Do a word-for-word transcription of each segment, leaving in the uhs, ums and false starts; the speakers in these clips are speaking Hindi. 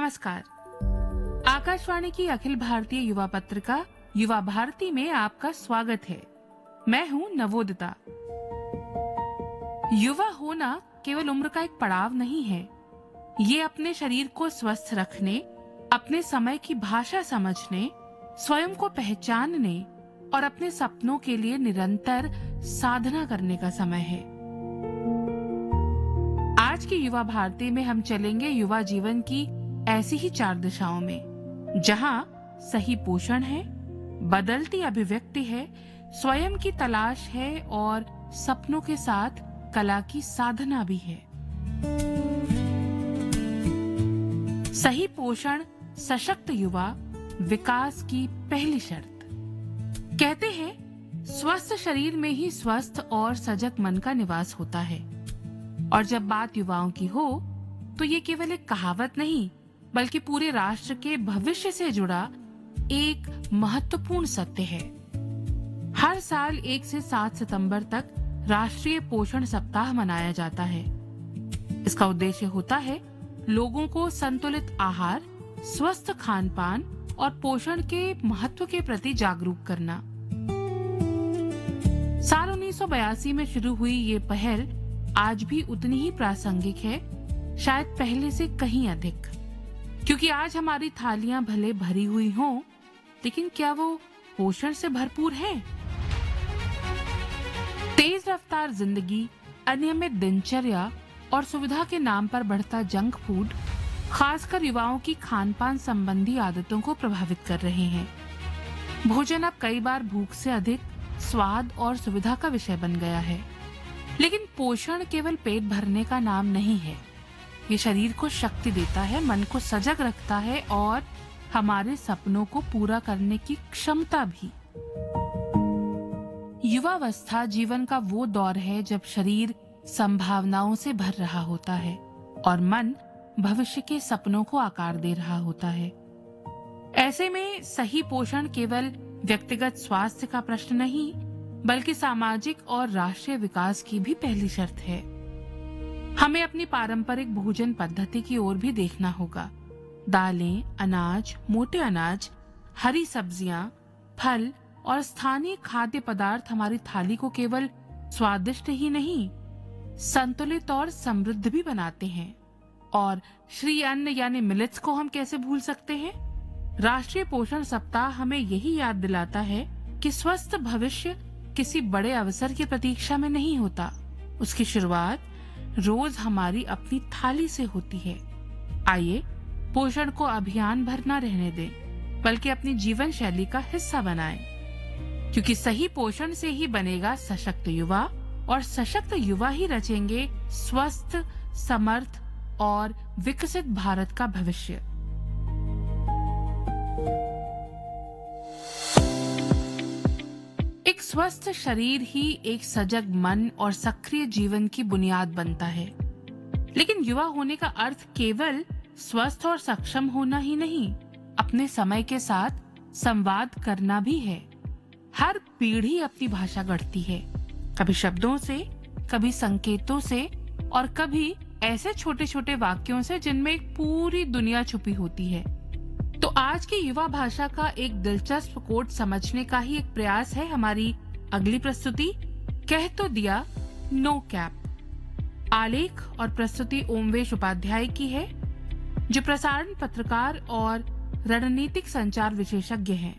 नमस्कार। आकाशवाणी की अखिल भारतीय युवा पत्रिका युवा भारती में आपका स्वागत है। मैं हूँ नवोदिता। युवा होना केवल उम्र का एक पड़ाव नहीं है, ये अपने शरीर को स्वस्थ रखने, अपने समय की भाषा समझने, स्वयं को पहचानने और अपने सपनों के लिए निरंतर साधना करने का समय है। आज की युवा भारती में हम चलेंगे युवा जीवन की ऐसी ही चार दिशाओं में, जहां सही पोषण है, बदलती अभिव्यक्ति है, स्वयं की तलाश है और सपनों के साथ कला की साधना भी है। सही पोषण सशक्त युवा विकास की पहली शर्त। कहते हैं स्वस्थ शरीर में ही स्वस्थ और सजग मन का निवास होता है, और जब बात युवाओं की हो तो ये केवल एक कहावत नहीं बल्कि पूरे राष्ट्र के भविष्य से जुड़ा एक महत्वपूर्ण सत्य है। हर साल एक से सात सितंबर तक राष्ट्रीय पोषण सप्ताह मनाया जाता है। इसका उद्देश्य होता है लोगों को संतुलित आहार, स्वस्थ खान पान और पोषण के महत्व के प्रति जागरूक करना। साल उन्नीस सौ बयासी में शुरू हुई ये पहल आज भी उतनी ही प्रासंगिक है, शायद पहले से कहीं अधिक, क्योंकि आज हमारी थालियां भले भरी हुई हों, लेकिन क्या वो पोषण से भरपूर है? तेज रफ्तार जिंदगी, अनियमित दिनचर्या और सुविधा के नाम पर बढ़ता जंक फूड खासकर युवाओं की खान-पान संबंधी आदतों को प्रभावित कर रहे हैं। भोजन अब कई बार भूख से अधिक स्वाद और सुविधा का विषय बन गया है। लेकिन पोषण केवल पेट भरने का नाम नहीं है। ये शरीर को शक्ति देता है, मन को सजग रखता है और हमारे सपनों को पूरा करने की क्षमता भी। युवावस्था जीवन का वो दौर है जब शरीर संभावनाओं से भर रहा होता है और मन भविष्य के सपनों को आकार दे रहा होता है। ऐसे में सही पोषण केवल व्यक्तिगत स्वास्थ्य का प्रश्न नहीं बल्कि सामाजिक और राष्ट्रीय विकास की भी पहली शर्त है। हमें अपनी पारंपरिक भोजन पद्धति की ओर भी देखना होगा। दालें, अनाज, मोटे अनाज, हरी सब्जियां, फल और स्थानीय खाद्य पदार्थ हमारी थाली को केवल स्वादिष्ट ही नहीं, संतुलित और समृद्ध भी बनाते हैं। और श्री अन्न यानी मिलेट्स को हम कैसे भूल सकते हैं? राष्ट्रीय पोषण सप्ताह हमें यही याद दिलाता है कि स्वस्थ भविष्य किसी बड़े अवसर की प्रतीक्षा में नहीं होता। उसकी शुरुआत रोज हमारी अपनी थाली से होती है। आइए पोषण को अभियान भर न रहने दें, बल्कि अपनी जीवन शैली का हिस्सा बनाएं, क्योंकि सही पोषण से ही बनेगा सशक्त युवा, और सशक्त युवा ही रचेंगे स्वस्थ, समर्थ और विकसित भारत का भविष्य। एक स्वस्थ शरीर ही एक सजग मन और सक्रिय जीवन की बुनियाद बनता है। लेकिन युवा होने का अर्थ केवल स्वस्थ और सक्षम होना ही नहीं, अपने समय के साथ संवाद करना भी है। हर पीढ़ी अपनी भाषा गढ़ती है, कभी शब्दों से, कभी संकेतों से और कभी ऐसे छोटे छोटे वाक्यों से जिनमें एक पूरी दुनिया छुपी होती है। तो आज की युवा भाषा का एक दिलचस्प कोड समझने का ही एक प्रयास है हमारी अगली प्रस्तुति, कह तो दिया नो कैप। आलेख और प्रस्तुति ओमवेश उपाध्याय की है, जो प्रसारण पत्रकार और रणनीतिक संचार विशेषज्ञ हैं।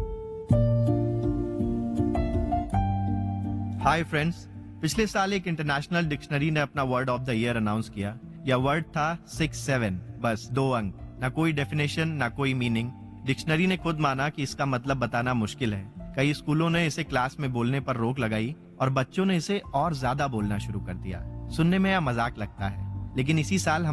हाय फ्रेंड्स, पिछले साल एक इंटरनेशनल डिक्शनरी ने अपना word of the year announce किया। यह वर्ड था सिक्स सेवन, बस दो अंक, ना कोई डेफिनेशन ना कोई मीनिंग। डिक्शनरी ने खुद माना कि इसका मतलब बताना मुश्किल है। कई स्कूलों ने इसे क्लास में बोलने पर रोक लगाई और बच्चों ने इसे और ज्यादा बोलना शुरू कर दिया। सुनने में यह मजाक लगता है, लेकिन इसी साल हम